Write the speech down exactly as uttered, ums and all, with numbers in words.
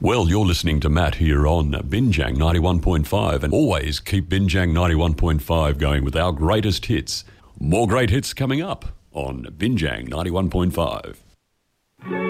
Well, you're listening to Matt here on Binjang ninety-one point five, and always keep Binjang ninety-one point five going with our greatest hits. More great hits coming up on Binjang ninety-one point five.